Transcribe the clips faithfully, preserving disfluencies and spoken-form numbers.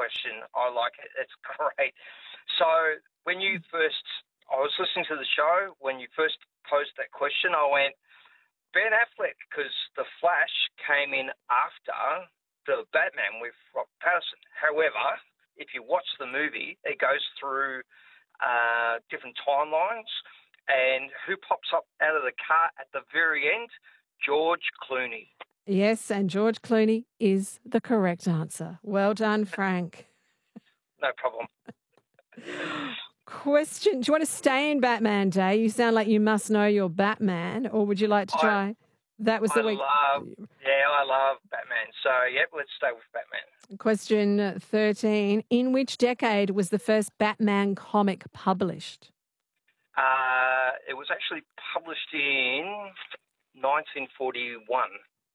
question. I like it. It's great. So when you first, I was listening to the show, when you first posed that question, I went, Ben Affleck, because The Flash came in after the Batman with Robert Pattinson. However, if you watch the movie, it goes through uh, different timelines, and who pops up out of the car at the very end? George Clooney. Yes, and George Clooney is the correct answer. Well done, Frank. No problem. Question, do you want to stay in Batman Day? You sound like you must know your Batman, or would you like to try? I, that was the I week. Love, yeah, I love Batman. So, yep, let's stay with Batman. Question thirteen. In which decade was the first Batman comic published? Uh, it was actually published in nineteen forty-one.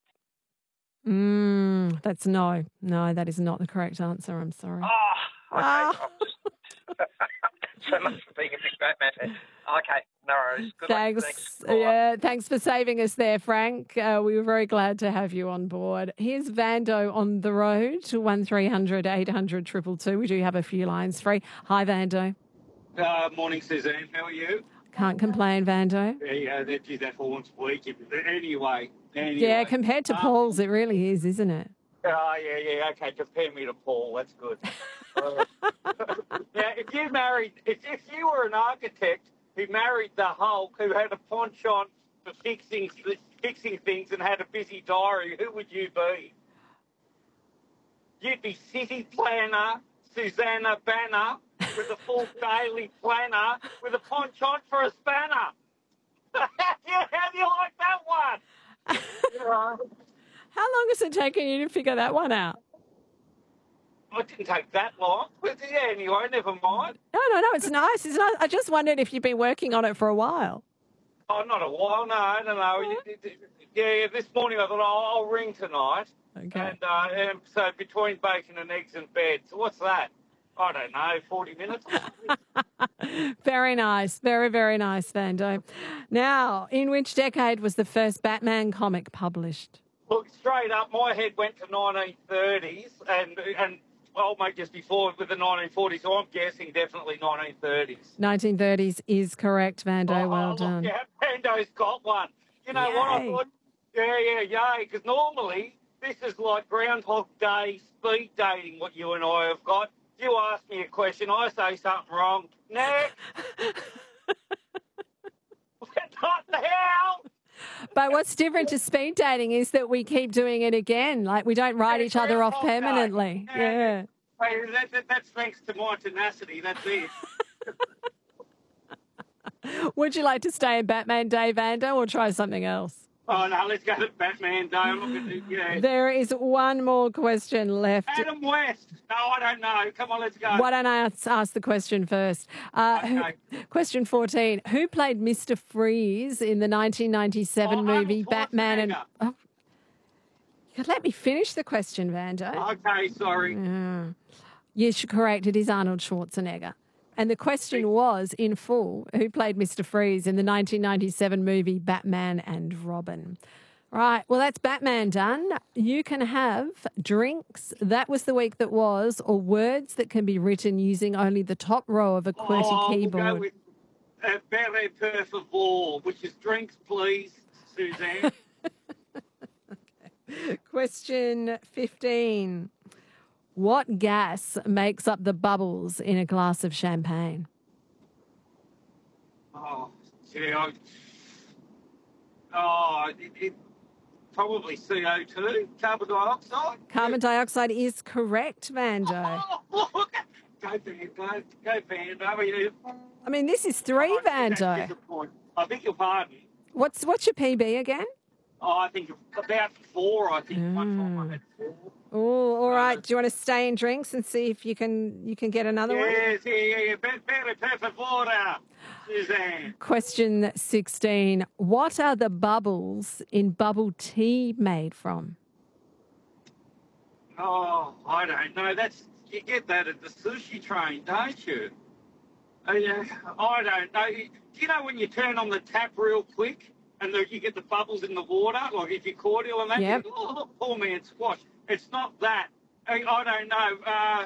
Mm, that's no. No, that is not the correct answer. I'm sorry. Oh, okay. Ah. Just... so much for being a big Batman fan. Okay, no worries. Good thanks. Luck. Thanks. Yeah, thanks for saving us there, Frank. Uh, we were very glad to have you on board. Here's Vando on the road to one three hundred eight hundred two two two. We do have a few lines free. Hi, Vando. Uh, morning, Suzanne. How are you? Can't complain, Vando. Yeah, that, geez, that once a week. Anyway, anyway. Yeah, compared to um, Paul's, it really is, isn't it? Oh, yeah, yeah, okay. Compare me to Paul. That's good. uh, now, if you married, if, if you were an architect who married the Hulk, who had a penchant for fixing fixing things and had a busy diary, who would you be? You'd be city planner, Susanna Banner, with a full daily planner, with a penchant for a spanner. Yeah, how do you like that one? Yeah. How long has it taken you to figure that one out? It didn't take that long. But yeah, anyway, never mind. No, no, no, it's nice. It's nice. I just wondered if you've been working on it for a while. Oh, not a while, no, no, no. Yeah, yeah this morning I thought, oh, I'll ring tonight. Okay. And, uh, and so between bacon and eggs and bed. So what's that? I don't know, forty minutes? Very nice. Very, very nice, Vando. Now, in which decade was the first Batman comic published? Look, straight up, my head went to nineteen thirties and, and well, mate, just before with the nineteen forties, so I'm guessing definitely nineteen thirties. nineteen thirties is correct, Vando. Oh, well oh, done. Look, yeah, Vando's got one. You know Yay. what I thought? Yeah, yeah, yay, because normally this is like Groundhog Day speed dating, what you and I have got. You ask me a question, I say something wrong. Next. What the hell? But what's different to speed dating is that we keep doing it again. Like, we don't write Yeah, each other off Groundhog Day. permanently. Yeah. Yeah. Hey, that, that, that's thanks to my tenacity, that's it. Would you like to stay in Batman Day, Vando, or try something else? Oh, no, let's go to Batman Day. I'm not going to, yeah. There is one more question left. Adam West. No, I don't know. Come on, let's go. Why don't I ask, ask the question first? Uh, Okay. who, question fourteen. Who played Mister Freeze in the nineteen ninety-seven Oh, movie Arnold Batman and... Schwarzenegger. Oh, you could let me finish the question, Vando. Okay, sorry. Yeah. Yes, you're correct. It is Arnold Schwarzenegger. And the question was, in full, who played Mister Freeze in the nineteen ninety-seven movie Batman and Robin? Right, well, that's Batman done. You can have drinks. That was the week that was, or words that can be written using only the top row of a QWERTY oh, keyboard. We'll go with uh, Ballet Per Favor, which is drinks, please, Suzanne. Okay. Question fifteen. What gas makes up the bubbles in a glass of champagne? Oh, yeah. I, oh, it, it, probably C O two, carbon dioxide. Carbon dioxide is correct, Vando. Oh, look. Go, Vando. Go, Vando. I mean, this is three, Oh, that's Vando. disappointing. I think you'll pardon me. What's what's your P B again? Oh, I think about four, I think. One time Mm. I had four. Oh, all right. Do you want to stay in drinks and see if you can you can get another one? Yes, yeah, yeah, yeah. Ballet Per Favor, Suzanne. Question sixteen. What are the bubbles in bubble tea made from? Oh, I don't know. That's you get that at the sushi train, don't you? Oh, yeah. I don't know. Do you know when you turn on the tap real quick and the, you get the bubbles in the water, like if you're cordial and that? Yep. Oh, look, poor man squash. It's not that. I, I don't know. Uh,